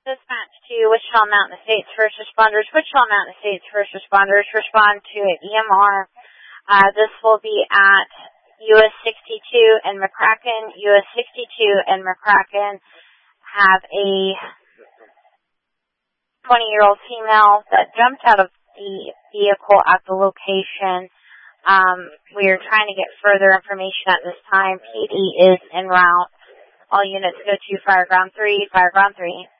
Dispatch to Wichita Mountain Estates First Responders. Wichita Mountain Estates First Responders respond to an EMR. This will be at US 62 and McCracken. US 62 and McCracken have a 20-year-old female that jumped out of the vehicle at the location. We are trying to get further information at this time. PD is en route. All units go to Fireground 3, Fireground 3.